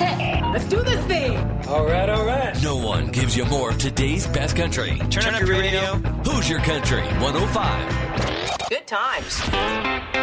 hit. Let's do this thing. All right, all right. No one gives you more of today's best country. Turn up your radio. Hoosier Country 105. Good times.